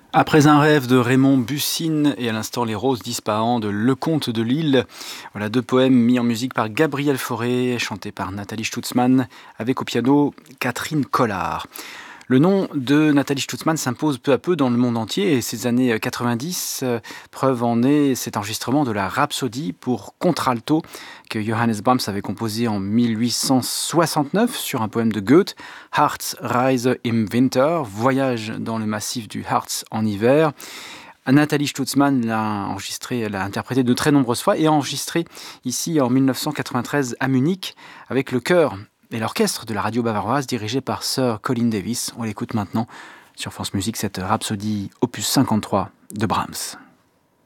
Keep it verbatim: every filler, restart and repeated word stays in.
Après un rêve de Raymond Bussine et à l'instant Les Roses disparant de Lecomte de Lille, voilà deux poèmes mis en musique par Gabriel Fauré, chantés par Nathalie Stutzmann, avec au piano Catherine Collard. Le nom de Nathalie Stutzmann s'impose peu à peu dans le monde entier et ces années quatre-vingt-dix, euh, preuve en est cet enregistrement de la Rhapsodie pour contralto que Johannes Brahms avait composé en mille huit cent soixante-neuf sur un poème de Goethe, Harz-Reise im Winter, voyage dans le massif du Harz en hiver. Nathalie Stutzmann l'a enregistré, l'a interprété de très nombreuses fois et a enregistré ici en mille neuf cent quatre-vingt-treize à Munich avec le chœur et l'orchestre de la radio bavaroise dirigé par Sir Colin Davis. On l'écoute maintenant sur France Musique, cette Rhapsodie opus cinquante-trois de Brahms.